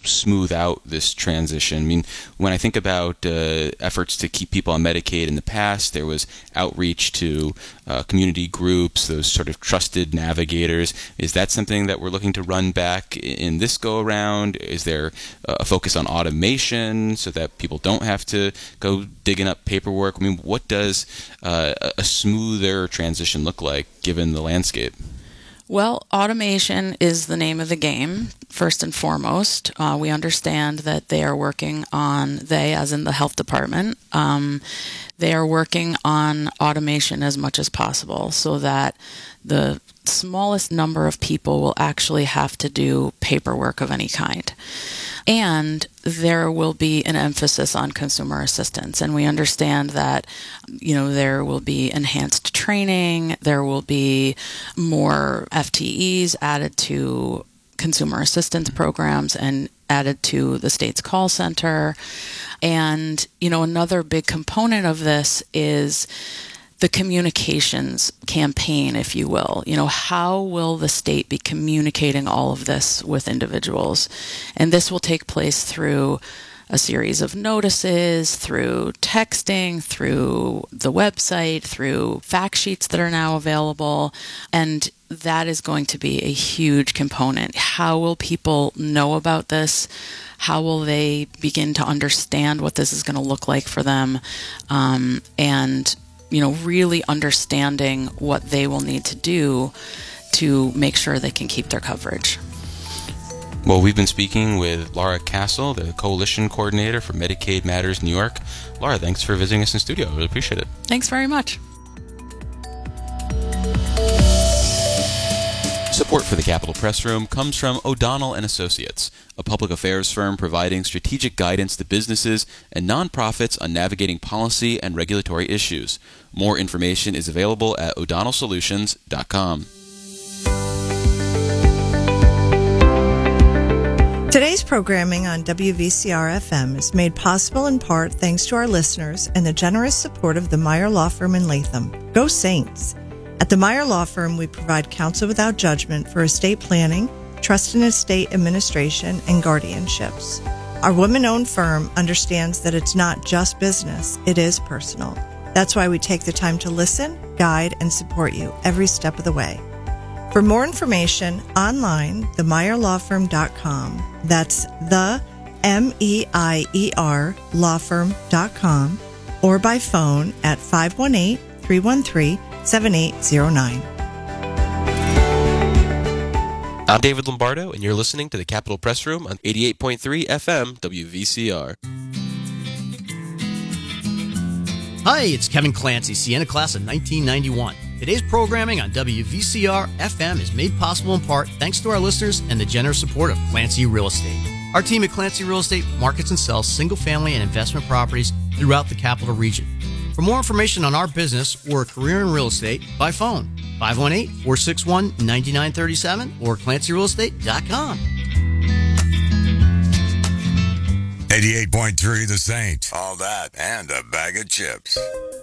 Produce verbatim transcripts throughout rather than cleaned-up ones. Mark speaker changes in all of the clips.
Speaker 1: smooth out this transition? I mean, when I think about uh, efforts to keep people on Medicaid in the past, there was outreach to uh, community groups, those sort of trusted navigators. Is that something that we're looking to run back in this go-around? Is there a focus on automation so that people don't have to go digging up paperwork? I mean, what does uh, a smoother transition look like given the landscape?
Speaker 2: Well, automation is the name of the game, first and foremost. Uh, we understand that they are working on, they as in the health department, um, they are working on automation as much as possible so that the smallest number of people will actually have to do paperwork of any kind. And there will be an emphasis on consumer assistance. And we understand that, you know, there will be enhanced training, there will be more F T Es added to consumer assistance programs and added to the state's call center. And, you know, another big component of this is the communications campaign, if you will. You know, how will the state be communicating all of this with individuals? And this will take place through a series of notices, through texting, through the website, through fact sheets that are now available. And that is going to be a huge component. How will people know about this? How will they begin to understand what this is going to look like for them? Um, and you know, really understanding what they will need to do to make sure they can keep their coverage.
Speaker 1: Well, we've been speaking with Laura Castle, the Coalition Coordinator for Medicaid Matters New York. Laura, thanks for visiting us in studio. I really appreciate it.
Speaker 2: Thanks very much.
Speaker 1: Support for the Capitol Press Room comes from O'Donnell and Associates, a public affairs firm providing strategic guidance to businesses and nonprofits on navigating policy and regulatory issues. More information is available at o'donnell solutions dot com.
Speaker 3: Today's programming on W V C R F M is made possible in part thanks to our listeners and the generous support of the Meyer Law Firm in Latham. Go Saints! At the Meyer Law Firm, we provide counsel without judgment for estate planning, trust and estate administration, and guardianships. Our women-owned firm understands that it's not just business, it is personal. That's why we take the time to listen, guide, and support you every step of the way. For more information, online, the meyer law firm dot com. That's the M E I E R law firm dot com, or by phone at five one eight, three one three, seven eight zero nine.
Speaker 4: I'm David Lombardo, and you're listening to the Capitol Press Room on eighty-eight point three F M W V C R.
Speaker 5: Hi, it's Kevin Clancy, Siena class of nineteen ninety-one. Today's programming on W V C R F M is made possible in part thanks to our listeners and the generous support of Clancy Real Estate. Our team at Clancy Real Estate markets and sells single-family and investment properties throughout the Capital Region. For more information on our business or a career in real estate, by phone, five one eight, four six one, nine nine three seven or clancy real estate dot com.
Speaker 6: eighty-eight point three The Saint. All that and a bag of chips.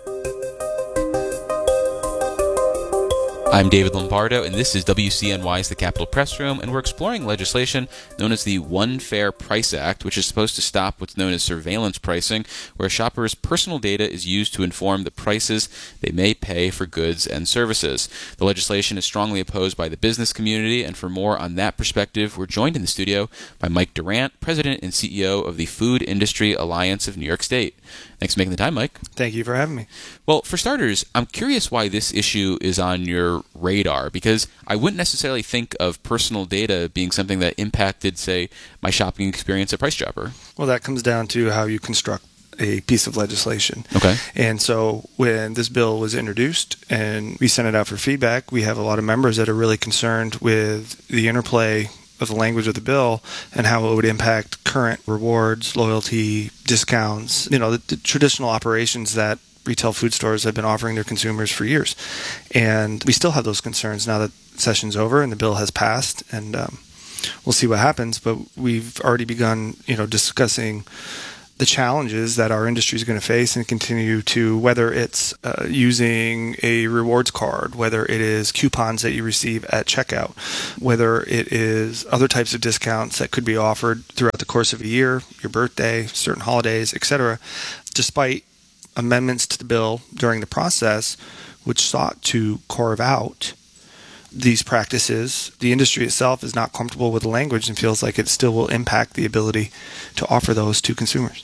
Speaker 1: I'm David Lombardo, and this is W C N Y's The Capitol Press Room, and we're exploring legislation known as the One Fair Price Act, which is supposed to stop what's known as surveillance pricing, where a shopper's personal data is used to inform the prices they may pay for goods and services. The legislation is strongly opposed by the business community, and for more on that perspective, we're joined in the studio by Mike Durant, President and C E O of the Food Industry Alliance of New York State. Thanks for making the time, Mike.
Speaker 7: Thank you for having me.
Speaker 1: Well, for starters, I'm curious why this issue is on your radar, because I wouldn't necessarily think of personal data being something that impacted, say, my shopping experience at Price Chopper.
Speaker 7: Well, that comes down to how you construct a piece of legislation.
Speaker 1: Okay.
Speaker 7: And so when this bill was introduced and we sent it out for feedback, we have a lot of members that are really concerned with the interplay of the language of the bill and how it would impact current rewards, loyalty, discounts, you know, the, the traditional operations that retail food stores have been offering their consumers for years. And we still have those concerns now that session's over and the bill has passed, and um, we'll see what happens. But we've already begun, you know, discussing the challenges that our industry is going to face and continue to, whether it's uh, using a rewards card, whether it is coupons that you receive at checkout, whether it is other types of discounts that could be offered throughout the course of a year, your birthday, certain holidays, et cetera, despite amendments to the bill during the process, which sought to carve out these practices. The industry itself is not comfortable with the language and feels like it still will impact the ability to offer those to consumers.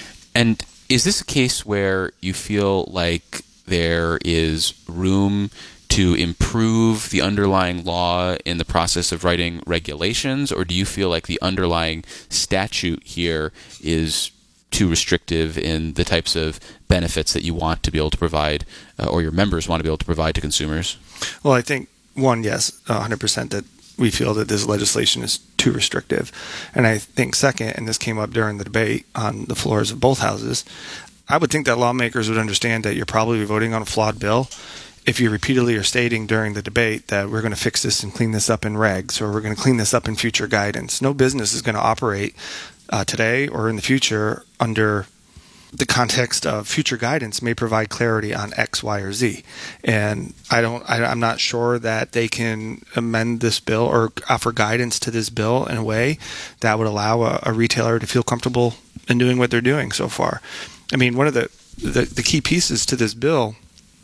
Speaker 1: And is this a case where you feel like there is room to improve the underlying law in the process of writing regulations, or do you feel like the underlying statute here is too restrictive in the types of benefits that you want to be able to provide, uh, or your members want to be able to provide to consumers?
Speaker 7: Well, I think, one, yes, one hundred percent that we feel that this legislation is too restrictive. And I think, second, and this came up during the debate on the floors of both houses, I would think that lawmakers would understand that you're probably voting on a flawed bill if you repeatedly are stating during the debate that we're going to fix this and clean this up in regs, or we're going to clean this up in future guidance. No business is going to operate uh, today or in the future under the context of future guidance may provide clarity on X, Y, or Z. And I don't, I, I'm not sure that they can amend this bill or offer guidance to this bill in a way that would allow a, a retailer to feel comfortable in doing what they're doing so far. I mean, one of the, the, the key pieces to this bill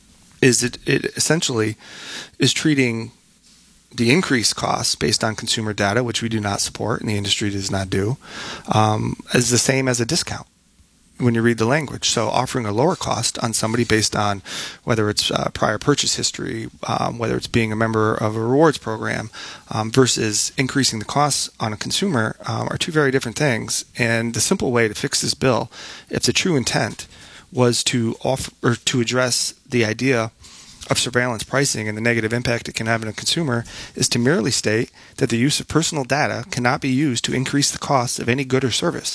Speaker 7: is it, it essentially is treating the increased costs based on consumer data, which we do not support and the industry does not do, um, as the same as a discount when you read the language. So offering a lower cost on somebody based on whether it's uh, prior purchase history, um, whether it's being a member of a rewards program, um, versus increasing the costs on a consumer um, are two very different things. And the simple way to fix this bill, if the true intent was to offer or to address the idea of surveillance pricing and the negative impact it can have on a consumer, is to merely state that the use of personal data cannot be used to increase the cost of any good or service.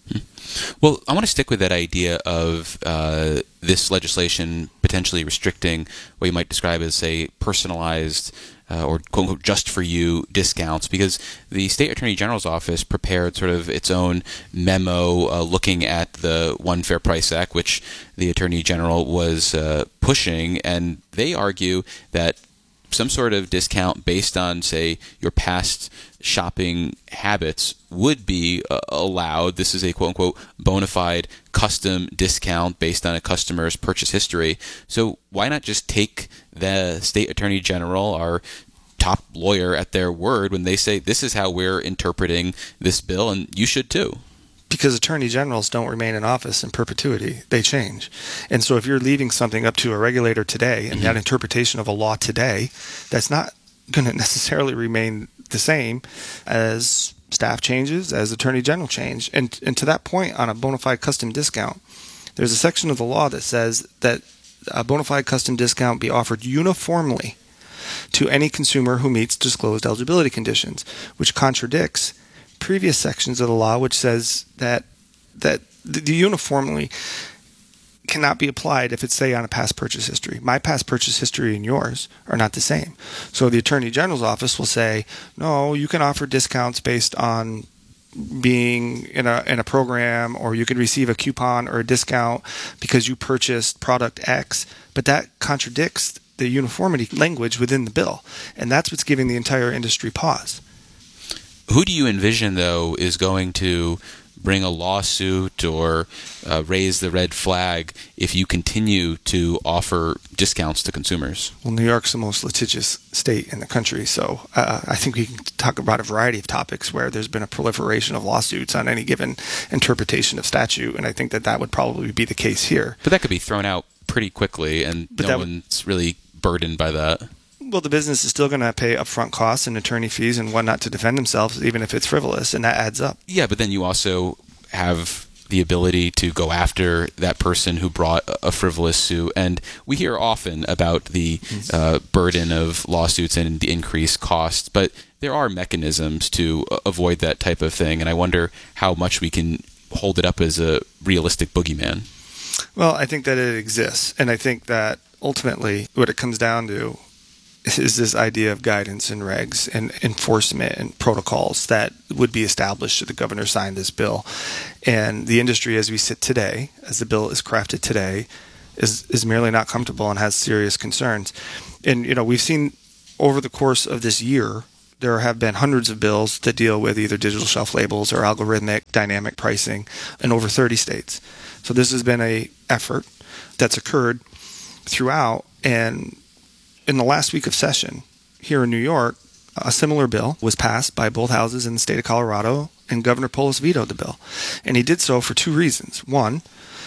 Speaker 1: Well, I want to stick with that idea of uh, this legislation potentially restricting what you might describe as, say, personalized uh, or quote unquote just for you discounts, because the State Attorney General's office prepared sort of its own memo uh, looking at the One Fair Price Act, which the Attorney General was uh, pushing, and they argue that some sort of discount based on, say, your past shopping habits would be uh, allowed. This is a quote-unquote bona fide custom discount based on a customer's purchase history. So why not just take the State Attorney General, our top lawyer, at their word when they say this is how we're interpreting this bill, and you should too?
Speaker 7: Because attorney generals don't remain in office in perpetuity. They change. And so if you're leaving something up to a regulator today and mm-hmm. that interpretation of a law today, that's not going to necessarily remain the same as staff changes, as attorney general change. And, and to that point, on a bona fide custom discount, there's a section of the law that says that a bona fide custom discount be offered uniformly to any consumer who meets disclosed eligibility conditions, which contradicts previous sections of the law, which says that that the, the uniformly cannot be applied if it's, say, on a past purchase history. My past purchase history and yours are not the same. So the Attorney General's office will say, no, you can offer discounts based on being in a in a program, or you can receive a coupon or a discount because you purchased product X, but that contradicts the uniformity language within the bill. And that's what's giving the entire industry pause.
Speaker 1: Who do you envision, though, is going to bring a lawsuit or uh, raise the red flag if you continue to offer discounts to consumers?
Speaker 7: Well, New York's the most litigious state in the country, so uh, I think we can talk about a variety of topics where there's been a proliferation of lawsuits on any given interpretation of statute, and I think that that would probably be the case here.
Speaker 1: But that could be thrown out pretty quickly, and but no one's really burdened by that.
Speaker 7: Well, the business is still going to pay upfront costs and attorney fees and whatnot to defend themselves, even if it's frivolous, and that adds up.
Speaker 1: Yeah, but then you also have the ability to go after that person who brought a frivolous suit. And we hear often about the uh, burden of lawsuits and the increased costs, but there are mechanisms to avoid that type of thing, and I wonder how much we can hold it up as a realistic boogeyman.
Speaker 7: Well, I think that it exists, and I think that ultimately what it comes down to is this idea of guidance and regs and enforcement and protocols that would be established should the governor sign this bill. And the industry as we sit today, as the bill is crafted today, is, is merely not comfortable and has serious concerns. And, you know, we've seen over the course of this year, there have been hundreds of bills that deal with either digital shelf labels or algorithmic dynamic pricing in over thirty states. So this has been a effort that's occurred throughout. And in the last week of session here in New York, a similar bill was passed by both houses in the state of Colorado, and Governor Polis vetoed the bill. And he did so for two reasons. One,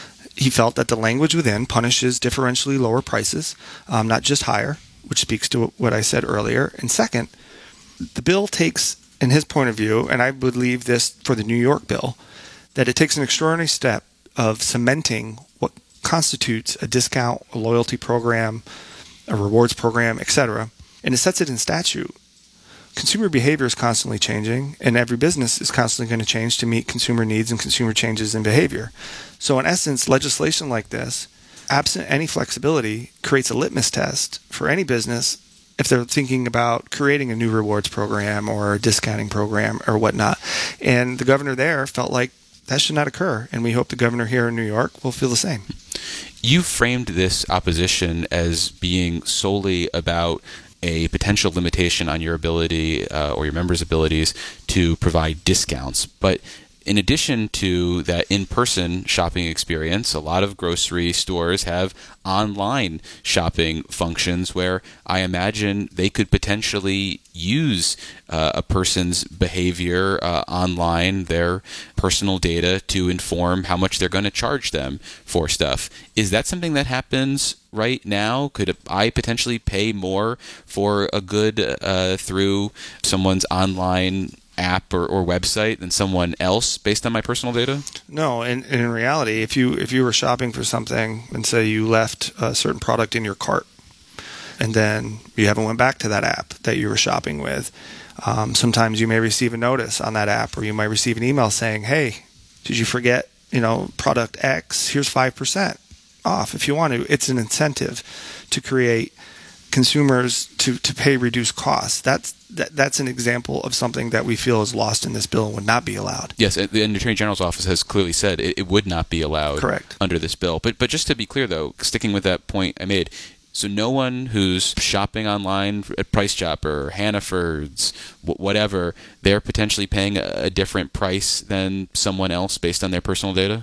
Speaker 7: he felt that the language within punishes differentially lower prices, um, not just higher, which speaks to what I said earlier. And second, the bill takes, in his point of view, and I believe this for the New York bill, that it takes an extraordinary step of cementing what constitutes a discount, a loyalty program, a rewards program, et cetera, and it sets it in statute. Consumer behavior is constantly changing, and every business is constantly going to change to meet consumer needs and consumer changes in behavior. So in essence, legislation like this, absent any flexibility, creates a litmus test for any business if they're thinking about creating a new rewards program or a discounting program or whatnot. And the governor there felt like that should not occur, and we hope the governor here in New York will feel the same.
Speaker 1: You framed this opposition as being solely about a potential limitation on your ability uh, or your members' abilities to provide discounts. But in addition to that in-person shopping experience, a lot of grocery stores have online shopping functions where I imagine they could potentially use uh, a person's behavior uh, online, their personal data, to inform how much they're going to charge them for stuff. Is that something that happens right now? Could I potentially pay more for a good uh, through someone's online app or, or website than someone else based on my personal data?
Speaker 7: No, and, and in reality, if you if you were shopping for something and say you left a certain product in your cart and then you haven't went back to that app that you were shopping with, um, sometimes you may receive a notice on that app, or you might receive an email saying, hey, did you forget, you know, product X? Here's five percent off if you want to. It's an incentive to create consumers to, to pay reduced costs. That's that, that's an example of something that we feel is lost in this bill and would not be allowed.
Speaker 1: Yes, and the Attorney General's office has clearly said it, it would not be allowed.
Speaker 7: Correct.
Speaker 1: Under this bill. But but just to be clear, though, sticking with that point I made, so no one who's shopping online at Price Chopper, Hannaford's, whatever, they're potentially paying a, a different price than someone else based on their personal data?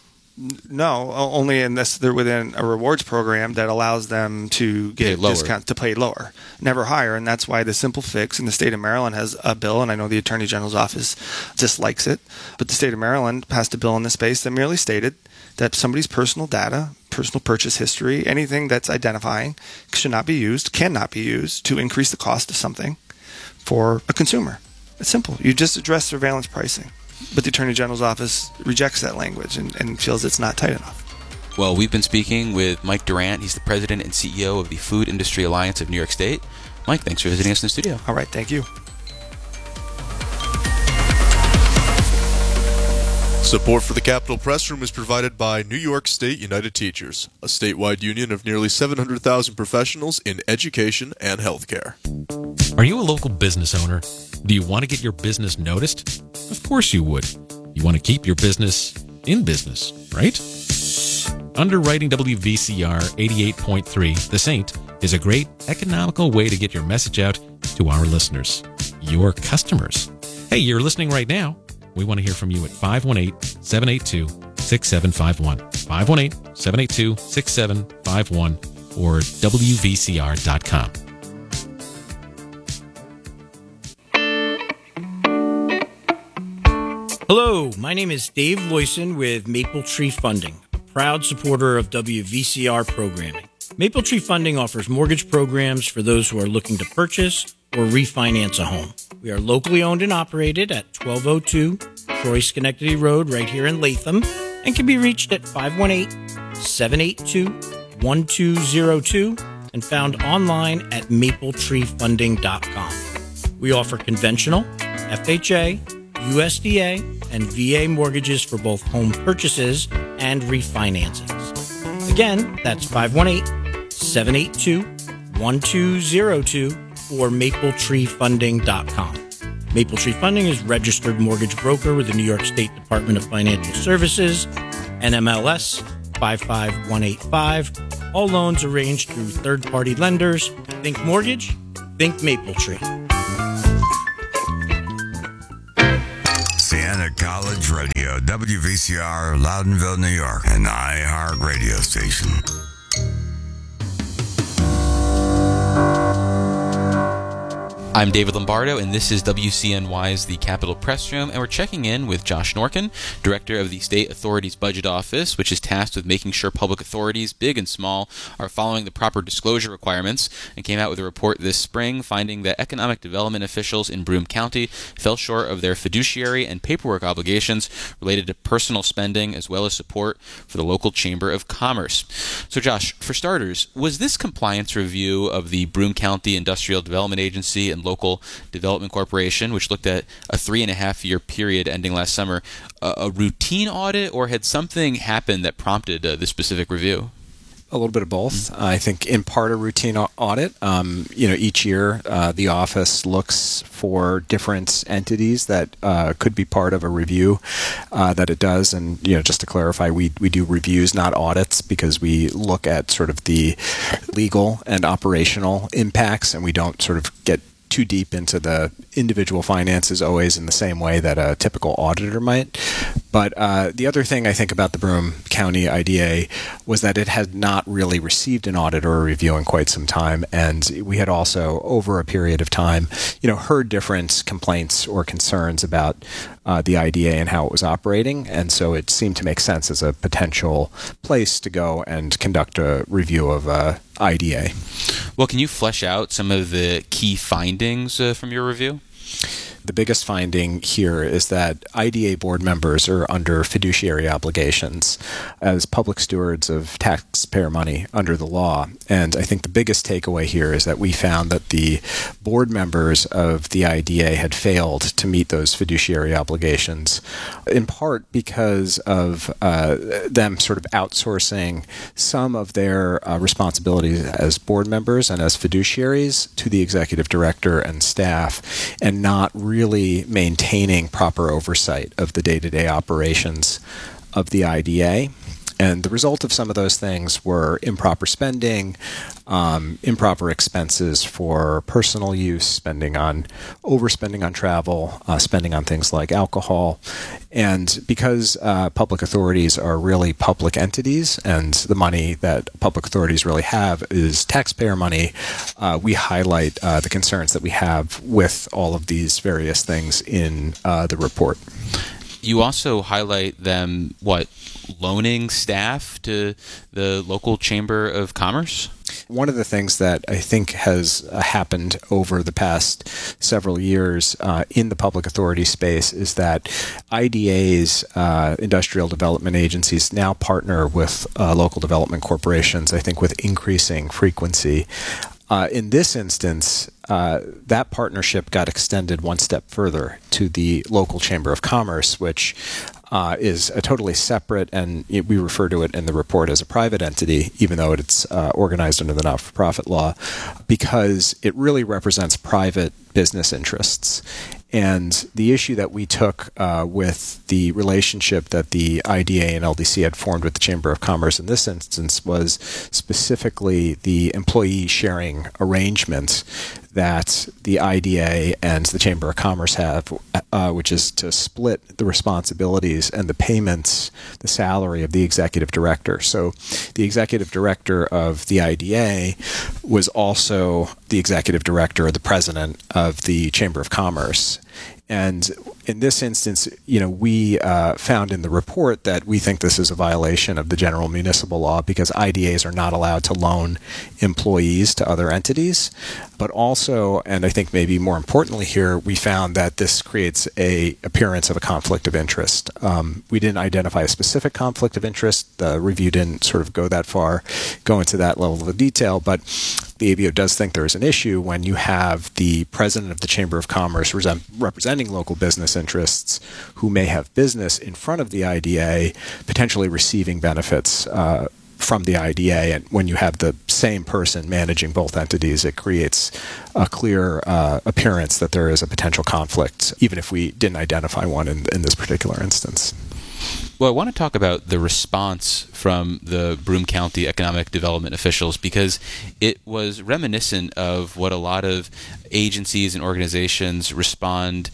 Speaker 7: No, only unless they're within a rewards program that allows them to get discount to pay lower, never higher. And that's why the Simple Fix in the state of Maryland has a bill, and I know the Attorney General's office dislikes it, but the state of Maryland passed a bill in this space that merely stated that somebody's personal data, personal purchase history, anything that's identifying should not be used, cannot be used to increase the cost of something for a consumer. It's simple. You just address surveillance pricing. But the Attorney General's office rejects that language and, and feels it's not tight enough.
Speaker 1: Well, we've been speaking with Mike Durant. He's the president and C E O of the Food Industry Alliance of New York State. Mike, thanks for visiting us in the studio.
Speaker 7: All right, thank you.
Speaker 8: Support for the Capitol Press Room is provided by New York State United Teachers, a statewide union of nearly seven hundred thousand professionals in education and healthcare.
Speaker 9: Are you a local business owner? Do you want to get your business noticed? Of course you would. You want to keep your business in business, right? Underwriting W V C R eighty-eight point three, The Saint, is a great economical way to get your message out to our listeners, your customers. Hey, you're listening right now. We want to hear from you at five one eight, seven eight two, six seven five one, five one eight, seven eight two, six seven five one, or W V C R dot com.
Speaker 5: Hello, my name is Dave Loyson with Maple Tree Funding, a proud supporter of W V C R programming. Maple Tree Funding offers mortgage programs for those who are looking to purchase or refinance a home. We are locally owned and operated at twelve oh two Troy Schenectady Road right here in Latham, and can be reached at five one eight, seven eight two, one two zero two and found online at maple tree funding dot com. We offer conventional, F H A, U S D A, and V A mortgages for both home purchases and refinancings. Again, that's five one eight, seven eight two, one two zero two or maple tree funding dot com. Maple Tree Funding is registered mortgage broker with the New York State Department of Financial Services, N M L S five five one eight five. All loans arranged through third-party lenders. Think mortgage, think Maple Tree.
Speaker 6: Siena College Radio, W V C R, Loudonville, New York, an iHeart radio station.
Speaker 1: I'm David Lombardo, and this is W C N Y's The Capitol Press Room, and we're checking in with Josh Norkin, Director of the State Authority's Budget Office, which is tasked with making sure public authorities, big and small, are following the proper disclosure requirements, and came out with a report this spring finding that economic development officials in Broome County fell short of their fiduciary and paperwork obligations related to personal spending as well as support for the local Chamber of Commerce. So Josh, for starters, was this compliance review of the Broome County Industrial Development Agency and Local Development Corporation, which looked at a three and a half year period ending last summer, a, a routine audit, or had something happened that prompted uh, this specific review?
Speaker 10: A little bit of both. Mm-hmm. I think in part a routine audit. Um, you know, each year uh, the office looks for different entities that uh, could be part of a review uh, that it does. And you know, just to clarify, we we do reviews, not audits, because we look at sort of the legal and operational impacts, and we don't sort of get too deep into the individual finances always in the same way that a typical auditor might. But uh, the other thing I think about the Broome County I D A was that it had not really received an audit or a review in quite some time, and we had also, over a period of time, you know, heard different complaints or concerns about uh, the I D A and how it was operating, and so it seemed to make sense as a potential place to go and conduct a review of uh, I D A.
Speaker 1: Well, can you flesh out some of the key findings uh, from your review?
Speaker 10: The biggest finding here is that I D A board members are under fiduciary obligations as public stewards of taxpayer money under the law. And I think the biggest takeaway here is that we found that the board members of the I D A had failed to meet those fiduciary obligations, in part because of uh, them sort of outsourcing some of their uh, responsibilities as board members and as fiduciaries to the executive director and staff, and not really really maintaining proper oversight of the day-to-day operations of the I D A. And the result of some of those things were improper spending, um, improper expenses for personal use, spending on overspending on travel, uh, spending on things like alcohol. And because uh, public authorities are really public entities, and the money that public authorities really have is taxpayer money, uh, we highlight uh, the concerns that we have with all of these various things in uh, the report.
Speaker 1: You also highlight them, what, loaning staff to the local Chamber of Commerce?
Speaker 10: One of the things that I think has uh, happened over the past several years uh, in the public authority space is that I D As, uh, industrial development agencies, now partner with uh, local development corporations, I think with increasing frequency. Uh, in this instance, uh, that partnership got extended one step further to the local Chamber of Commerce, which uh, is a totally separate, and we refer to it in the report as a private entity, even though it's uh, organized under the not-for-profit law, because it really represents private business interests. And the issue that we took uh, with the relationship that the I D A and L D C had formed with the Chamber of Commerce in this instance was specifically the employee sharing arrangement that the I D A and the Chamber of Commerce have, uh, which is to split the responsibilities and the payments, the salary of the executive director. So the executive director of the I D A was also the executive director or the president of the Chamber of Commerce. And in this instance, you know, we uh, found in the report that we think this is a violation of the general municipal law because I D As are not allowed to loan employees to other entities. But also, and I think maybe more importantly here, we found that this creates a appearance of a conflict of interest. Um, we didn't identify a specific conflict of interest. The review didn't sort of go that far, go into that level of detail, but the A B O does think there is an issue when you have the president of the Chamber of Commerce representing local business interests who may have business in front of the I D A, potentially receiving benefits uh, from the I D A. And when you have the same person managing both entities, it creates a clear uh, appearance that there is a potential conflict, even if we didn't identify one in, in this particular instance.
Speaker 1: Well, I want to talk about the response from the Broome County economic development officials, because it was reminiscent of what a lot of agencies and organizations respond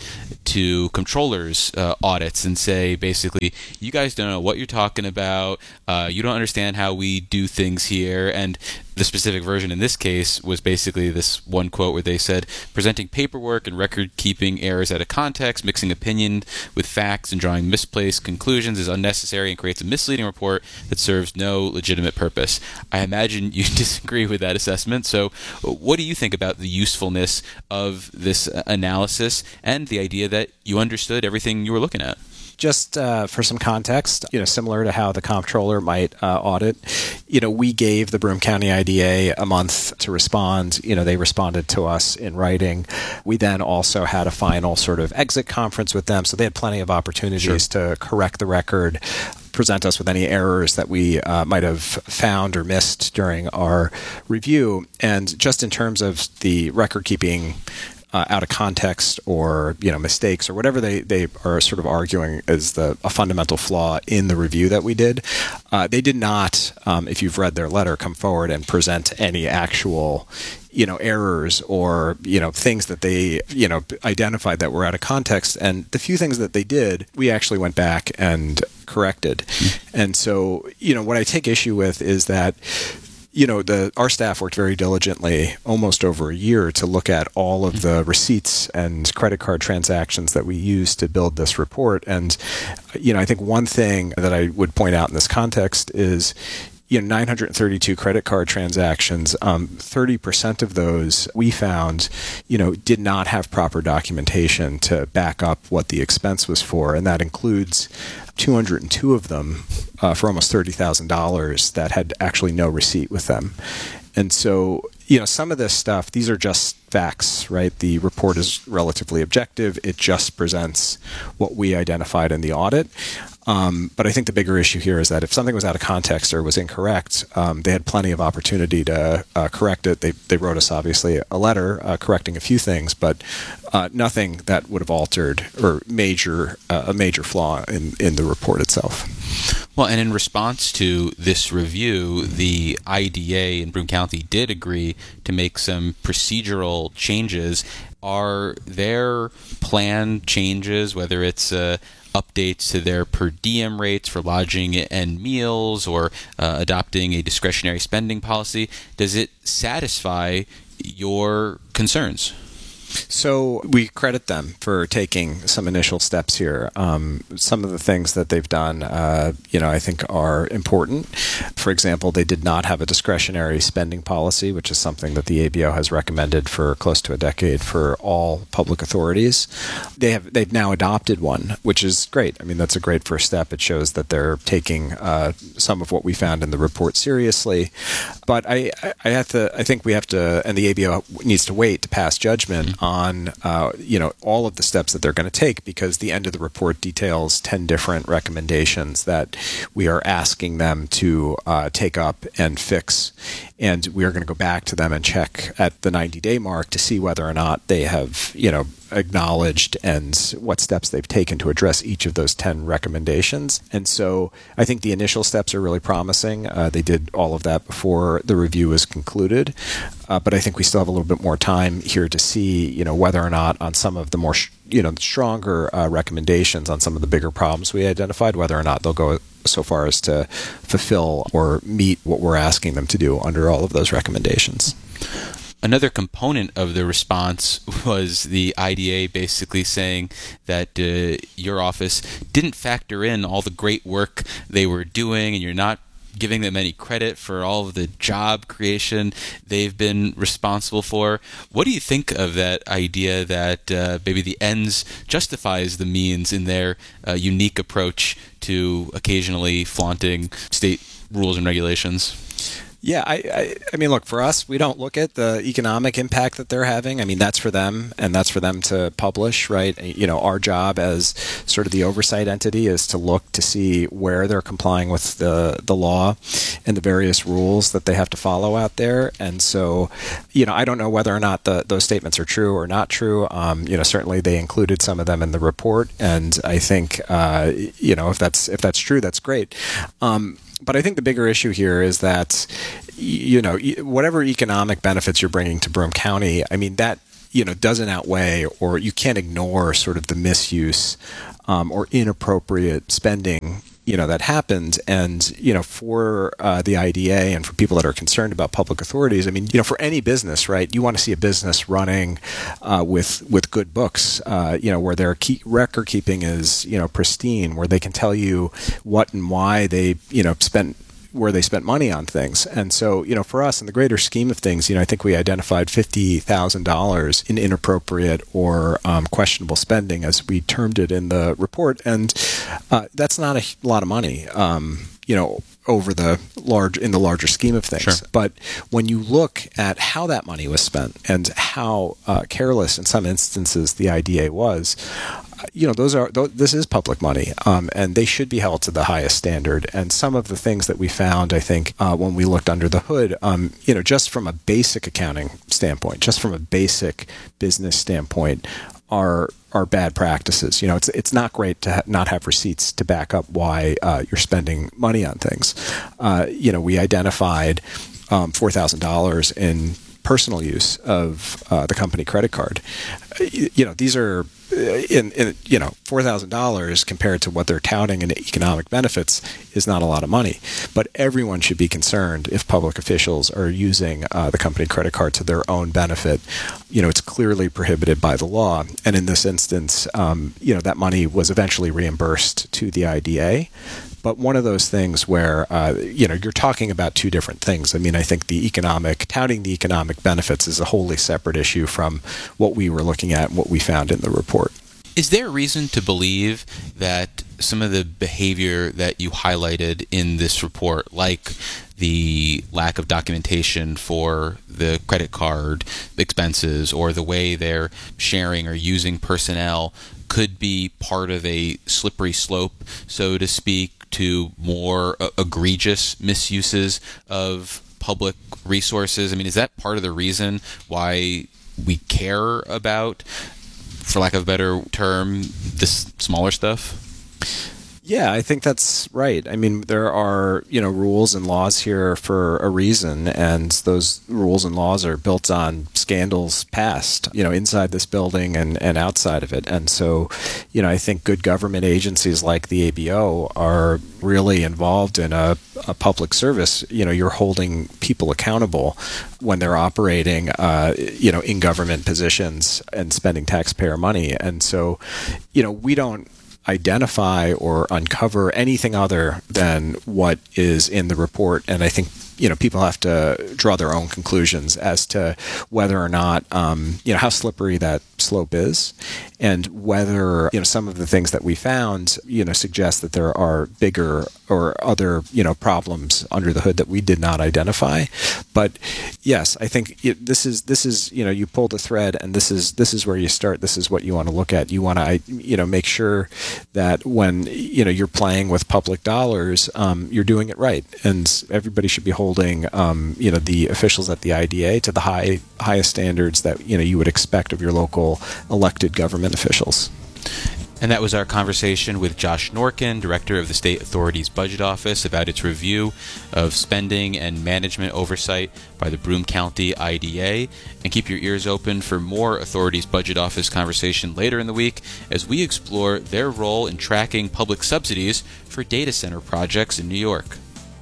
Speaker 1: to controllers' uh, audits and say, basically, you guys don't know what you're talking about, uh, you don't understand how we do things here. And the specific version in this case was basically this one quote where they said, presenting paperwork and record-keeping errors out of context, mixing opinion with facts, and drawing misplaced conclusions is unnecessary and creates a misleading report that serves no legitimate purpose. I imagine you disagree with that assessment. So what do you think about the usefulness of this analysis and the idea that you understood everything you were looking at?
Speaker 10: Just uh, for some context, you know, similar to how the comptroller might uh, audit, you know, we gave the Broome County I D A a month to respond. You know, they responded to us in writing. We then also had a final sort of exit conference with them, so they had plenty of opportunities sure. to correct the record, present us with any errors that we uh, might have found or missed during our review. And just in terms of the record keeping Uh, out of context or, you know, mistakes or whatever they, they are sort of arguing is the a fundamental flaw in the review that we did. Uh, they did not, um, if you've read their letter, come forward and present any actual, you know, errors or, you know, things that they, you know, identified that were out of context. And the few things that they did, we actually went back and corrected. Mm-hmm. And so, you know, what I take issue with is that, you know, the our staff worked very diligently, almost over a year, to look at all of the receipts and credit card transactions that we used to build this report. And, you know, I think one thing that I would point out in this context is, you know, nine hundred thirty-two credit card transactions, um, thirty percent of those we found, you know, did not have proper documentation to back up what the expense was for. And that includes two hundred two of them uh, for almost thirty thousand dollars that had actually no receipt with them. And so, you know, some of this stuff, these are just facts, right? The report is relatively objective. It just presents what we identified in the audit. Um, but I think the bigger issue here is that if something was out of context or was incorrect, um, they had plenty of opportunity to uh, correct it. They, they wrote us, obviously, a letter uh, correcting a few things, but uh, nothing that would have altered or major uh, a major flaw in, in the report itself.
Speaker 1: Well, and in response to this review, the I D A in Broome County did agree to make some procedural changes. Are there planned changes, whether it's uh, updates to their per diem rates for lodging and meals, or uh, adopting a discretionary spending policy? Does it satisfy your concerns?
Speaker 10: So we credit them for taking some initial steps here. Um, some of the things that they've done, uh, you know, I think are important. For example, they did not have a discretionary spending policy, which is something that the A B O has recommended for close to a decade for all public authorities. They have they've now adopted one, which is great. I mean, that's a great first step. It shows that they're taking uh, some of what we found in the report seriously. But I, I have to. I think we have to, and the A B O needs to wait to pass judgment on uh, you know all of the steps that they're going to take, because the end of the report details ten different recommendations that we are asking them to uh, take up and fix, and we are going to go back to them and check at the ninety day mark to see whether or not they have you know acknowledged and what steps they've taken to address each of those ten recommendations. And so I think the initial steps are really promising. Uh, they did all of that before the review was concluded. Uh, but I think we still have a little bit more time here to see, you know, whether or not on some of the more, sh- you know, stronger uh, recommendations on some of the bigger problems we identified, whether or not they'll go so far as to fulfill or meet what we're asking them to do under all of those recommendations.
Speaker 1: Another component of the response was the I D A basically saying that uh, your office didn't factor in all the great work they were doing, and you're not giving them any credit for all of the job creation they've been responsible for. What do you think of that idea that uh, maybe the ends justifies the means in their uh, unique approach to occasionally flaunting state rules and regulations?
Speaker 10: Yeah, I, I, I mean, look, for us, we don't look at the economic impact that they're having. I mean, that's for them, and that's for them to publish, right? You know, our job as sort of the oversight entity is to look to see where they're complying with the, the law and the various rules that they have to follow out there. And so, you know, I don't know whether or not the, those statements are true or not true. Um, you know, certainly they included some of them in the report, and I think, uh, you know, if that's if that's true, that's great. Um, But I think the bigger issue here is that, you know, whatever economic benefits you're bringing to Broome County, I mean, that, you know, doesn't outweigh, or you can't ignore sort of the misuse um, or inappropriate spending, you know, that happened. And, you know, for uh, the I D A and for people that are concerned about public authorities, I mean, you know, for any business, right, you want to see a business running uh, with with good books, uh, you know, where their key record keeping is, you know, pristine, where they can tell you what and why they, you know, spent where they spent money on things. And so, you know, for us, in the greater scheme of things, you know, I think we identified fifty thousand dollars in inappropriate or um, questionable spending, as we termed it in the report. And uh, that's not a lot of money, um, you know, over the large, in the larger scheme of things.
Speaker 1: Sure.
Speaker 10: But when you look at how that money was spent and how uh, careless in some instances the I D A was, you know, those are th- this is public money, um, and they should be held to the highest standard. And some of the things that we found, I think, uh, when we looked under the hood, um, you know, just from a basic accounting standpoint, just from a basic business standpoint, are are bad practices. You know, it's it's not great to ha- not have receipts to back up why uh, you're spending money on things. Uh, you know, we identified um, four thousand dollars in personal use of uh, the company credit card. You, you know, these are in, in you know four thousand dollars compared to what they're touting in economic benefits is not a lot of money. But everyone should be concerned if public officials are using uh, the company credit card to their own benefit. You know, it's clearly prohibited by the law. And in this instance, um, you know, that money was eventually reimbursed to the I D A. But one of those things where, uh, you know, you're talking about two different things. I mean, I think the economic, touting the economic benefits is a wholly separate issue from what we were looking at and what we found in the report.
Speaker 1: Is there reason to believe that some of the behavior that you highlighted in this report, like the lack of documentation for the credit card expenses or the way they're sharing or using personnel, could be part of a slippery slope, so to speak, to more uh, egregious misuses of public resources? I mean, is that part of the reason why we care about, for lack of a better term, this smaller stuff?
Speaker 10: Yeah, I think that's right. I mean, there are, you know, rules and laws here for a reason, and those rules and laws are built on scandals past, you know, inside this building and, and outside of it. And so, you know, I think good government agencies like the A B O are really involved in a, a public service. You know, you're holding people accountable when they're operating, uh, you know, in government positions and spending taxpayer money. And so, you know, we don't identify or uncover anything other than what is in the report. And I think, you know, people have to draw their own conclusions as to whether or not, um, you know, how slippery that slope is, and whether, you know, some of the things that we found, you know, suggest that there are bigger or other, you know, problems under the hood that we did not identify. But yes, I think it, this is this is you know, you pull the thread, and this is this is where you start. This is what you want to look at. You want to, you know, make sure that when, you know, you're playing with public dollars, um, you're doing it right, and everybody should be holding, um, you know, the officials at the I D A to the high highest standards that, you know, you would expect of your local elected government officials.
Speaker 1: And that was our conversation with Josh Norkin, Director of the State Authority's Budget Office, about its review of spending and management oversight by the Broome County I D A. And keep your ears open for more Authority's Budget Office conversation later in the week as we explore their role in tracking public subsidies for data center projects in New York.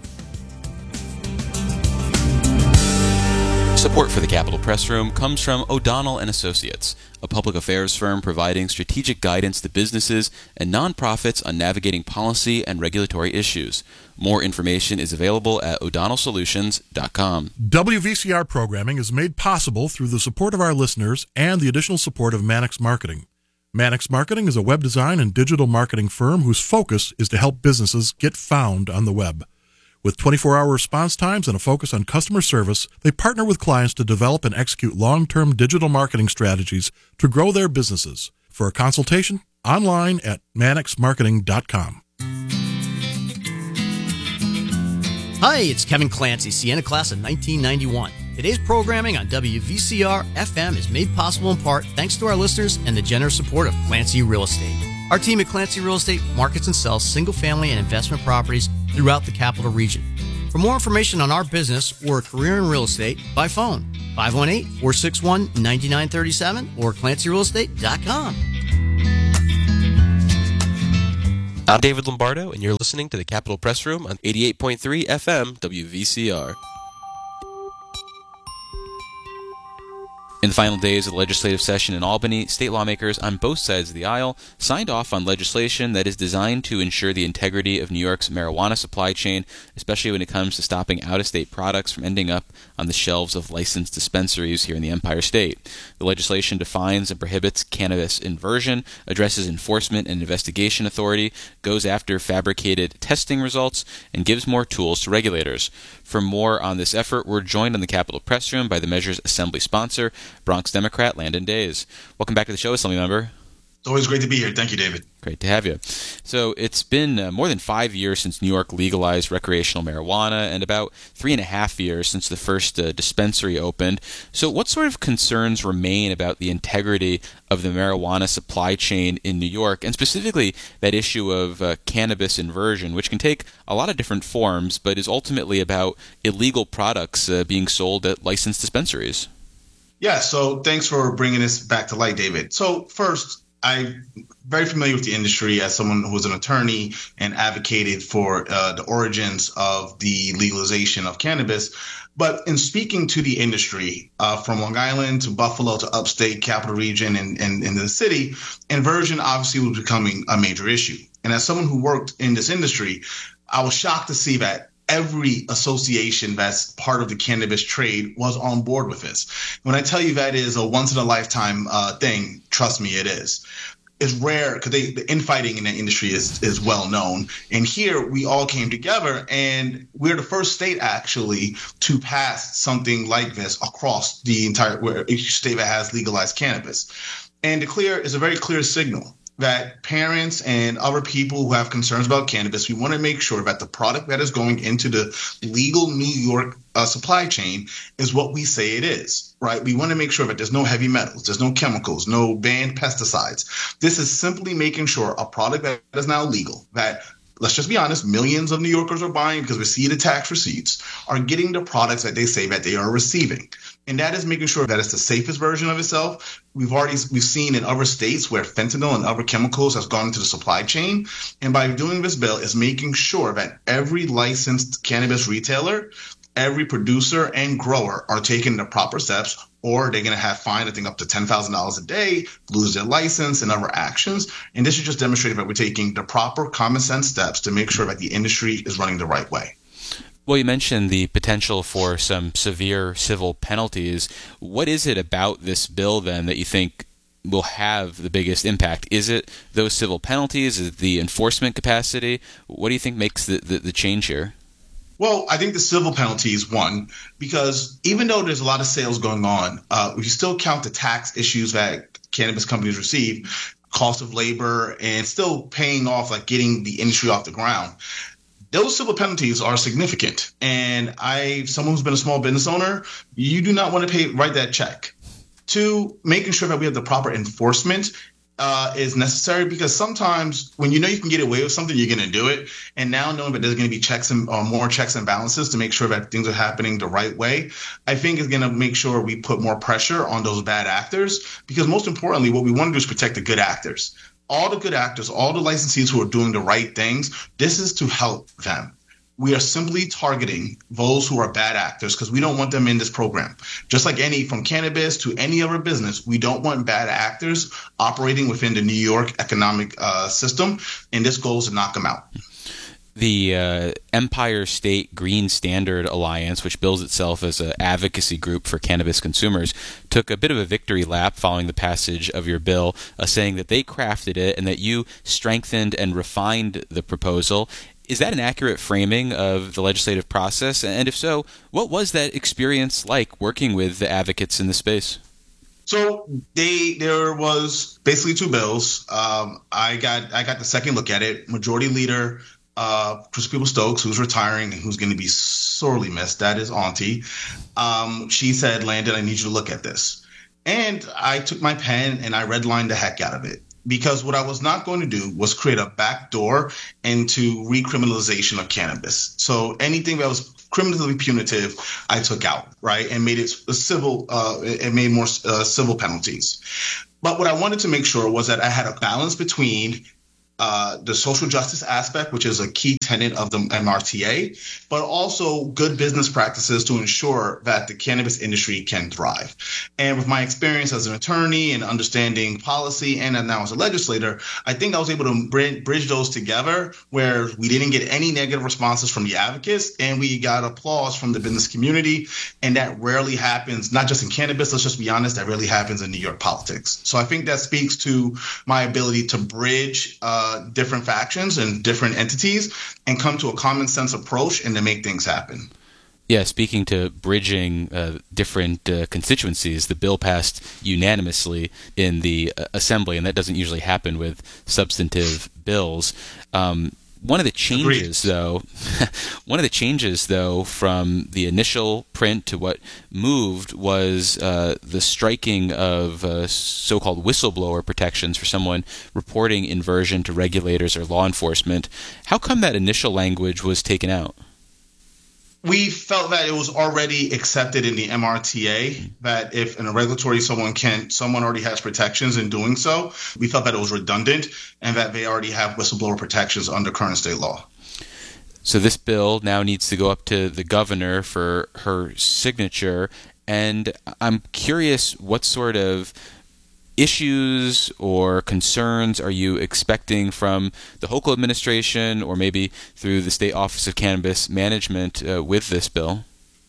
Speaker 1: Support for the Capitol Press Room comes from O'Donnell and Associates, a public affairs firm providing strategic guidance to businesses and nonprofits on navigating policy and regulatory issues. More information is available at o'donnell solutions dot com.
Speaker 11: W V C R programming is made possible through the support of our listeners and the additional support of Mannix Marketing. Mannix Marketing is a web design and digital marketing firm whose focus is to help businesses get found on the web. With twenty-four hour response times and a focus on customer service, they partner with clients to develop and execute long-term digital marketing strategies to grow their businesses. For a consultation, online at mannix marketing dot com.
Speaker 5: Hi, it's Kevin Clancy, Sienna class of nineteen ninety-one. Today's programming on W V C R F M is made possible in part thanks to our listeners and the generous support of Clancy Real Estate. Our team at Clancy Real Estate markets and sells single-family and investment properties throughout the capital region. For more information on our business or a career in real estate, by phone, five one eight, four six one, nine nine three seven or clancy real estate dot com.
Speaker 4: I'm David Lombardo, and you're listening to the Capitol Press Room on eighty-eight point three F M W V C R.
Speaker 1: In the final days of the legislative session in Albany, state lawmakers on both sides of the aisle signed off on legislation that is designed to ensure the integrity of New York's marijuana supply chain, especially when it comes to stopping out-of-state products from ending up on the shelves of licensed dispensaries here in the Empire State. The legislation defines and prohibits cannabis inversion, addresses enforcement and investigation authority, goes after fabricated testing results, and gives more tools to regulators. For more on this effort, we're joined on the Capitol Press Room by the measure's assembly sponsor, Bronx Democrat Landon Days. Welcome back to the show, Assembly Member.
Speaker 12: It's always great to be here. Thank you, David.
Speaker 1: Great to have you. So it's been uh, more than five years since New York legalized recreational marijuana and about three and a half years since the first uh, dispensary opened. So what sort of concerns remain about the integrity of the marijuana supply chain in New York, and specifically that issue of uh, cannabis inversion, which can take a lot of different forms, but is ultimately about illegal products uh, being sold at licensed dispensaries?
Speaker 12: Yeah, so thanks for bringing this back to light, David. So first, I'm very familiar with the industry as someone who was an attorney and advocated for uh, the origins of the legalization of cannabis. But in speaking to the industry, uh, from Long Island to Buffalo to upstate Capital Region and, and, and the city, inversion obviously was becoming a major issue. And as someone who worked in this industry, I was shocked to see that every association that's part of the cannabis trade was on board with this. When I tell you that is a once-in-a-lifetime uh, thing, trust me, it is. It's rare because the infighting in the industry is, is well known. And here we all came together, and we're the first state actually to pass something like this across the entire where each state that has legalized cannabis. And the clear is a very clear signal that parents and other people who have concerns about cannabis, we want to make sure that the product that is going into the legal New York uh, supply chain is what we say it is, right? We want to make sure that there's no heavy metals, there's no chemicals, no banned pesticides. This is simply making sure a product that is now legal, that, let's just be honest, millions of New Yorkers are buying because we see the tax receipts, are getting the products that they say that they are receiving. And that is making sure that it's the safest version of itself. We've already we've seen in other states where fentanyl and other chemicals has gone into the supply chain. And by doing this bill is making sure that every licensed cannabis retailer, every producer and grower are taking the proper steps, or they're going to have fined, I think, up to ten thousand dollars a day, lose their license and other actions. And this is just demonstrating that we're taking the proper common sense steps to make sure that the industry is running the right way.
Speaker 1: Well, you mentioned the potential for some severe civil penalties. What is it about this bill, then, that you think will have the biggest impact? Is it those civil penalties? Is it the enforcement capacity? What do you think makes the, the, the change here?
Speaker 12: Well, I think the civil penalty is one, because even though there's a lot of sales going on, uh, if you still count the tax issues that cannabis companies receive, cost of labor, and still paying off, like getting the industry off the ground, those civil penalties are significant. And I, someone who's been a small business owner, you do not want to pay write that check. Two, making sure that we have the proper enforcement uh, is necessary, because sometimes when you know you can get away with something, you're going to do it. And now knowing that there's going to be checks and uh, more checks and balances to make sure that things are happening the right way, I think is going to make sure we put more pressure on those bad actors. Because most importantly, what we want to do is protect the good actors. All the good actors, all the licensees who are doing the right things, this is to help them. We are simply targeting those who are bad actors because we don't want them in this program. Just like any, from cannabis to any other business, we don't want bad actors operating within the New York economic uh, system, and this goal is to knock them out.
Speaker 1: The uh, Empire State Green Standard Alliance, which bills itself as an advocacy group for cannabis consumers, took a bit of a victory lap following the passage of your bill, uh, saying that they crafted it and that you strengthened and refined the proposal. Is that an accurate framing of the legislative process? And if so, what was that experience like working with the advocates in the space?
Speaker 12: So they there was basically two bills. Um, I got I got the second look at it. Majority Leader uh, Chris Stokes, who's retiring and who's going to be sorely missed, that is Auntie. Um, she said, "Landon, I need you to look at this." And I took my pen and I redlined the heck out of it. Because what I was not going to do was create a backdoor into recriminalization of cannabis. So anything that was criminally punitive, I took out, right, and made it a civil. Uh, it made more uh, civil penalties. But what I wanted to make sure was that I had a balance between uh, the social justice aspect, which is a key tenet of the M R T A, but also good business practices to ensure that the cannabis industry can thrive. And with my experience as an attorney and understanding policy and now as a legislator, I think I was able to bridge those together where we didn't get any negative responses from the advocates and we got applause from the business community. And that rarely happens, not just in cannabis, let's just be honest, that rarely happens in New York politics. So I think that speaks to my ability to bridge uh, different factions and different entities and come to a common sense approach and to make things happen.
Speaker 1: Yeah, speaking to bridging uh, different uh, constituencies, the bill passed unanimously in the uh, Assembly, and that doesn't usually happen with substantive bills. Um, one of the changes, Agreed. though, one of the changes, though, from the initial print to what moved was uh, the striking of uh, so-called whistleblower protections for someone reporting inversion to regulators or law enforcement. How come that initial language was taken out?
Speaker 12: We felt that it was already accepted in the M R T A that if in a regulatory someone can someone already has protections in doing so. We felt that it was redundant and that they already have whistleblower protections under current state law.
Speaker 1: So this bill now needs to go up to the governor for her signature, and I'm curious what sort of issues or concerns are you expecting from the Hochul administration or maybe through the State Office of Cannabis Management uh, with this bill?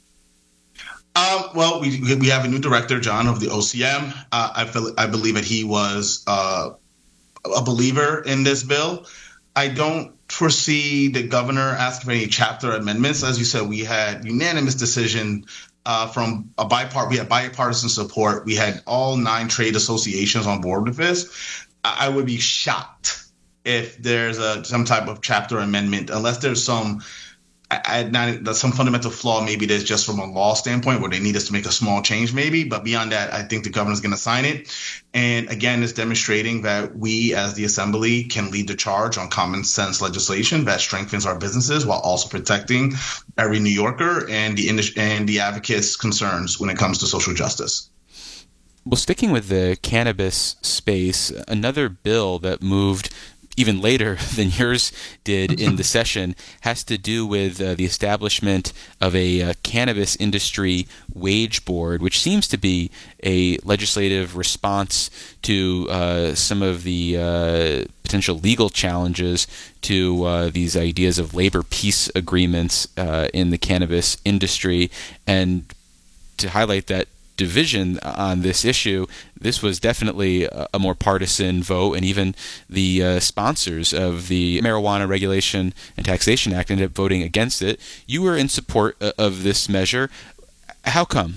Speaker 12: Uh, well, we we have a new director, John, of the O C M. Uh, I feel I believe that he was uh, a believer in this bill. I don't foresee the governor asking for any chapter amendments. As you said, we had unanimous decision Uh, from a bipart, we had bipartisan support. We had all nine trade associations on board with this. I, I would be shocked if there's a some type of chapter amendment, unless there's some I, not, some fundamental flaw. Maybe there's just from a law standpoint where they need us to make a small change, maybe. But beyond that, I think the governor's going to sign it. And again, it's demonstrating that we, as the Assembly, can lead the charge on common sense legislation that strengthens our businesses while also protecting every New Yorker and the and the advocates' concerns when it comes to social justice.
Speaker 1: Well, sticking with the cannabis space, another bill that moved even later than yours did in the session has to do with uh, the establishment of a uh, cannabis industry wage board, which seems to be a legislative response to uh, some of the uh, potential legal challenges to uh, these ideas of labor peace agreements uh, in the cannabis industry. And to highlight that division on this issue, this was definitely a more partisan vote, and even the uh, sponsors of the Marijuana Regulation and Taxation Act ended up voting against it. You were in support of this measure. How come?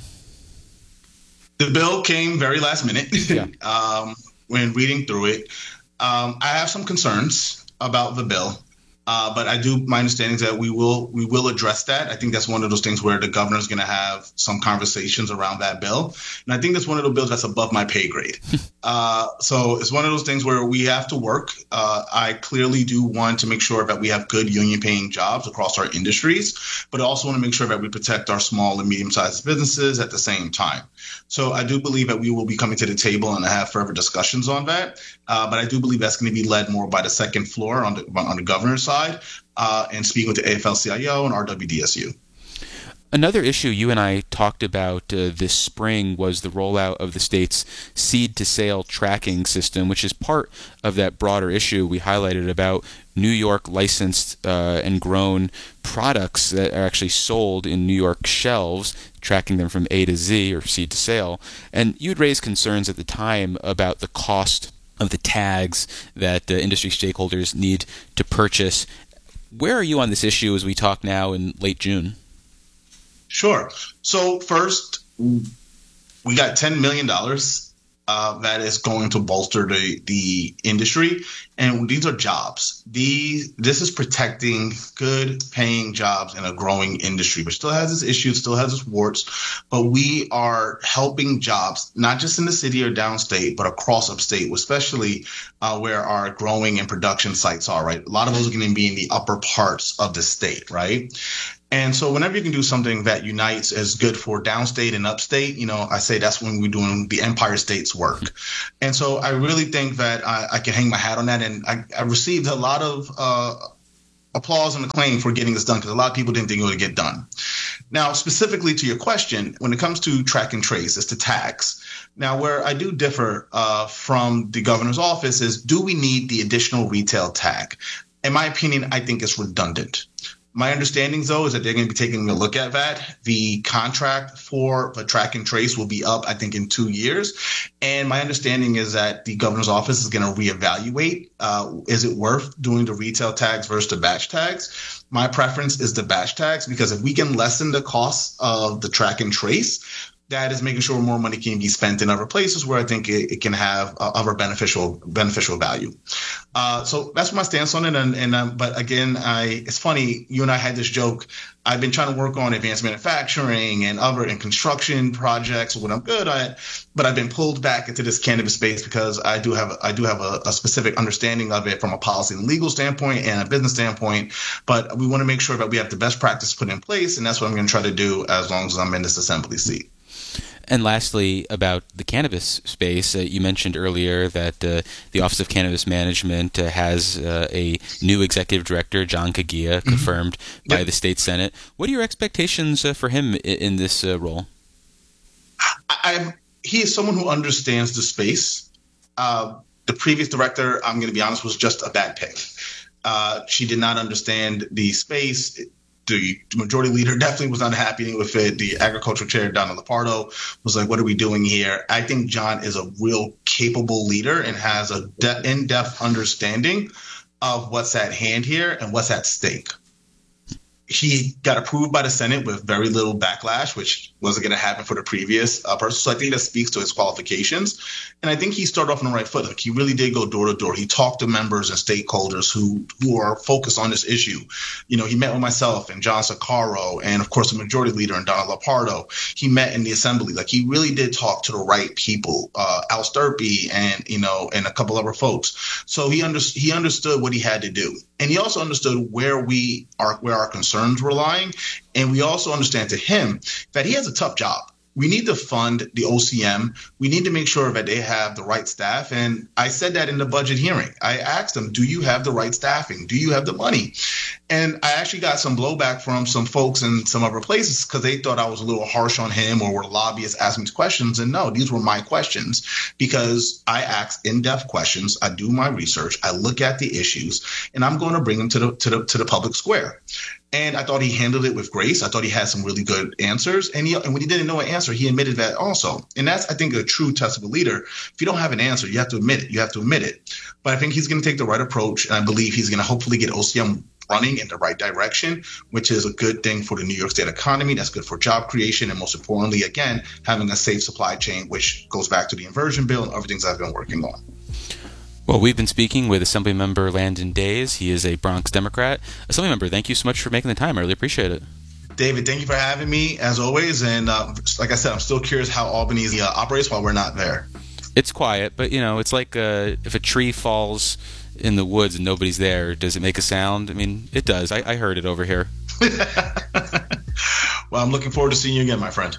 Speaker 12: The bill came very last minute.
Speaker 1: Yeah.
Speaker 12: um, when reading through it, um, I have some concerns about the bill. Uh, but I do, my understanding is that we will we will address that. I think that's one of those things where the governor is going to have some conversations around that bill. And I think that's one of the bills that's above my pay grade. uh, so it's one of those things where we have to work. Uh, I clearly do want to make sure that we have good union paying jobs across our industries, but I also want to make sure that we protect our small and medium sized businesses at the same time. So I do believe that we will be coming to the table and have further discussions on that. Uh, but I do believe that's going to be led more by the second floor on the on the governor's side, uh, and speaking with the A F L C I O and R W D S U.
Speaker 1: Another issue you and I talked about uh, this spring was the rollout of the state's seed-to-sale tracking system, which is part of that broader issue we highlighted about New York licensed uh, and grown products that are actually sold in New York shelves, tracking them from A to Z or seed to sale. And you'd raised concerns at the time about the cost of the tags that uh, industry stakeholders need to purchase. where are you on this issue as we talk now in late June?
Speaker 12: Sure. So first, we got ten million dollars uh, that is going to bolster the, the industry. And these are jobs. These, this is protecting good paying jobs in a growing industry, which still has its issues, still has its warts. But we are helping jobs, not just in the city or downstate, but across upstate, especially uh, where our growing and production sites are, right? A lot of those are going to be in the upper parts of the state, right? And so whenever you can do something that unites as good for downstate and upstate, you know, I say that's when we're doing the Empire State's work. And so I really think that I, I can hang my hat on that. And I, I received a lot of uh, applause and acclaim for getting this done because a lot of people didn't think it would get done. Now, specifically to your question, when it comes to track and trace, it's the tags. Now, where I do differ uh, from the governor's office is, do we need the additional retail tag? In my opinion, I think it's redundant. My understanding, though, is that they're going to be taking a look at that. The contract for the track and trace will be up, I think, in two years. And my understanding is that the governor's office is going to reevaluate. Uh, is it worth doing the retail tags versus the batch tags? My preference is the batch tags, because if we can lessen the cost of the track and trace, that is making sure more money can be spent in other places where I think it, it can have uh, other beneficial beneficial value. Uh, so that's my stance on it. And, and um, but again, I it's funny. You and I had this joke. I've been trying to work on advanced manufacturing and other and construction projects, what I'm good at, but I've been pulled back into this cannabis space because I do have I do have a, a specific understanding of it from a policy and legal standpoint and a business standpoint. But we want to make sure that we have the best practice put in place, and that's what I'm going to try to do as long as I'm in this assembly seat.
Speaker 1: And lastly, about the cannabis space, uh, you mentioned earlier that uh, the Office of Cannabis Management uh, has uh, a new executive director, John Kagia, confirmed mm-hmm. by yep. the state Senate. What are your expectations uh, for him in, in this uh, role?
Speaker 12: I, he is someone who understands the space. Uh, the previous director, I'm going to be honest, was just a bad pick. Uh, she did not understand the space. The majority leader definitely was not happy with it. The agricultural chair, Donna Lepardo, was like, what are we doing here? I think John is a real capable leader and has a de- in-depth understanding of what's at hand here and what's at stake. He got approved by the Senate with very little backlash, which wasn't going to happen for the previous uh, person. So I think that speaks to his qualifications. And I think he started off on the right foot. Like, he really did go door to door. He talked to members and stakeholders who, who are focused on this issue. You know, he met with myself and John Socorro and, of course, the majority leader and Donna Lepardo. He met in the assembly. Like, he really did talk to the right people, uh, Al Sturpey and, you know, and a couple other folks. So he, under, he understood what he had to do. And he also understood where we are, where our concerns were lying. And we also understand to him that he has a tough job. We need to fund the O C M. We need to make sure that they have the right staff. And I said that in the budget hearing. I asked them, do you have the right staffing? Do you have the money? And I actually got some blowback from some folks in some other places because they thought I was a little harsh on him or were lobbyists asking me questions. And no, these were my questions because I ask in-depth questions. I do my research. I look at the issues, and I'm going to bring them to the to the to the public square. And I thought he handled it with grace. I thought he had some really good answers. And, he, and when he didn't know an answer, he admitted that also. And that's, I think, a true test of a leader. If you don't have an answer, you have to admit it. You have to admit it. But I think he's going to take the right approach. And I believe he's going to hopefully get O C M running in the right direction, which is a good thing for the New York State economy. That's good for job creation. And most importantly, again, having a safe supply chain, which goes back to the inversion bill and other things I've been working on.
Speaker 1: Well, we've been speaking with Assemblymember Landon Days. He is a Bronx Democrat. Assemblymember, thank you so much for making the time. I really appreciate it.
Speaker 12: David, thank you for having me, as always. And uh, like I said, I'm still curious how Albany uh, operates while we're not there.
Speaker 1: It's quiet, but, you know, it's like uh, if a tree falls in the woods and nobody's there, does it make a sound? I mean, it does. I, I heard it over here.
Speaker 12: Well, I'm looking forward to seeing you again, my friend.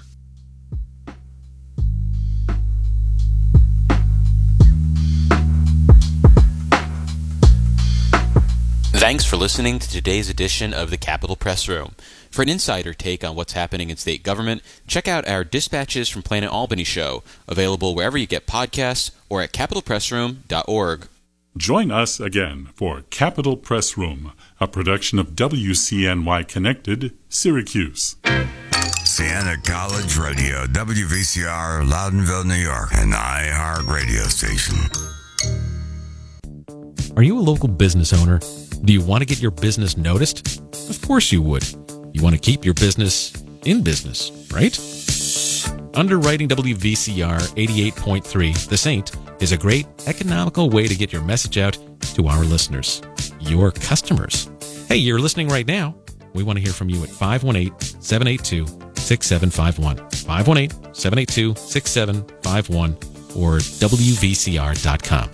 Speaker 1: Thanks for listening to today's edition of the Capitol Press Room. For an insider take on what's happening in state government, check out our Dispatches from Planet Albany show, available wherever you get podcasts or at capital press room dot org.
Speaker 13: Join us again for Capitol Press Room, a production of W C N Y Connected, Syracuse.
Speaker 6: Siena College Radio, W V C R, Loudonville, New York, an iHeart radio station.
Speaker 9: Are you a local business owner? Do you want to get your business noticed? Of course you would. You want to keep your business in business, right? Underwriting W V C R eighty-eight point three, The Saint, is a great economical way to get your message out to our listeners, your customers. Hey, you're listening right now. We want to hear from you at five one eight, seven eight two, six seven five one, five one eight, seven eight two, six seven five one, or W V C R dot com.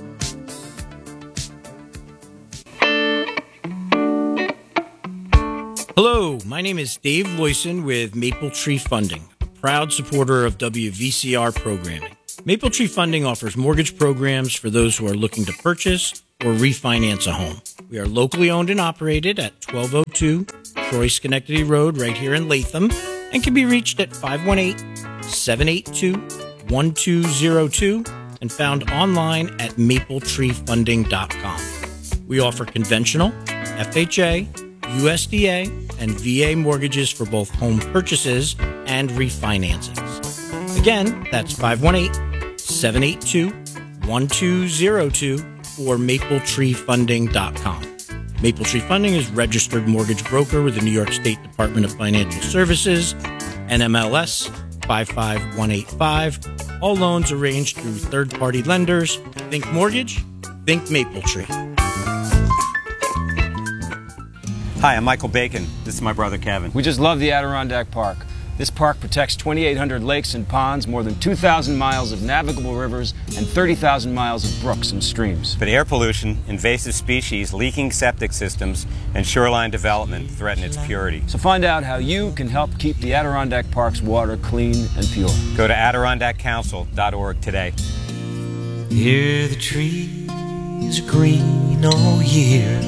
Speaker 5: Hello, my name is Dave Loyson with Maple Tree Funding, a proud supporter of W V C R programming. Maple Tree Funding offers mortgage programs for those who are looking to purchase or refinance a home. We are locally owned and operated at twelve oh two Troy Schenectady Road right here in Latham and can be reached at five one eight, seven eight two, one two zero two and found online at maple tree funding dot com. We offer conventional, F H A, U S D A, and V A mortgages for both home purchases and refinancings. Again, that's five one eight, seven eight two, one two zero two or maple tree funding dot com. Maple Tree Funding is registered mortgage broker with the New York State Department of Financial Services, N M L S five five one eight five. All loans arranged through third-party lenders. Think mortgage, think Maple Tree.
Speaker 14: Hi, I'm Michael Bacon. This is my brother Kevin. We just love the Adirondack Park. This park protects twenty-eight hundred lakes and ponds, more than two thousand miles of navigable rivers, and thirty thousand miles of brooks and streams. But air pollution, invasive species, leaking septic systems, and shoreline development threaten its purity. So find out how you can help keep the Adirondack Park's water clean and pure. Go to adirondack council dot org today.
Speaker 15: Hear the trees green all year.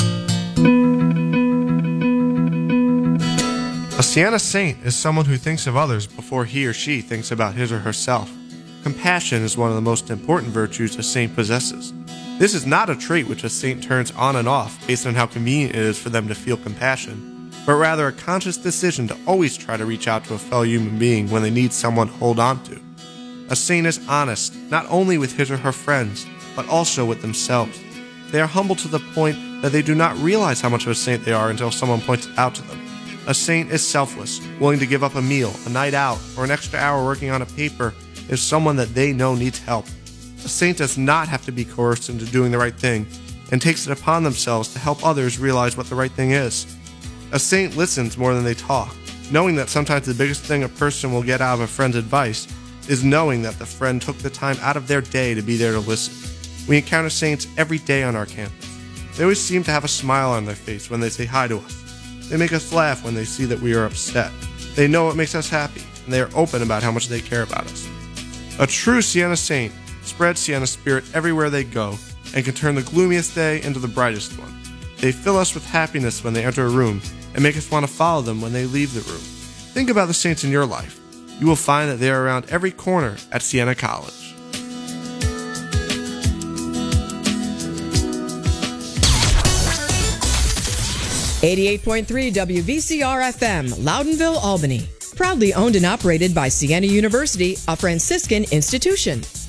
Speaker 7: A Sienna Saint is someone who thinks of others before he or she thinks about his or herself. Compassion is one of the most important virtues a saint possesses. This is not a trait which a saint turns on and off based on how convenient it is for them to feel compassion, but rather a conscious decision to always try to reach out to a fellow human being when they need someone to hold on to. A saint is honest, not only with his or her friends, but also with themselves. They are humble to the point that they do not realize how much of a saint they are until someone points it out to them. A saint is selfless, willing to give up a meal, a night out, or an extra hour working on a paper if someone that they know needs help. A saint does not have to be coerced into doing the right thing, and takes it upon themselves to help others realize what the right thing is. A saint listens more than they talk, knowing that sometimes the biggest thing a person will get out of a friend's advice is knowing that the friend took the time out of their day to be there to listen. We encounter saints every day on our campus. They always seem to have a smile on their face when they say hi to us. They make us laugh when they see that we are upset. They know what makes us happy, and they are open about how much they care about us. A true Sienna Saint spreads Sienna spirit everywhere they go and can turn the gloomiest day into the brightest one. They fill us with happiness when they enter a room and make us want to follow them when they leave the room. Think about the saints in your life. You will find that they are around every corner at Sienna College.
Speaker 16: eighty-eight point three W V C R F M, Loudonville, Albany. Proudly owned and operated by Siena University, a Franciscan institution.